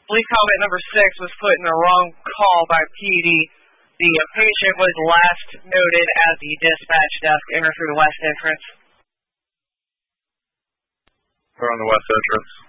Police comment number 6 was put in the wrong call by PD. The patient was last noted at the dispatch desk, enter through the west entrance. We're on the west entrance.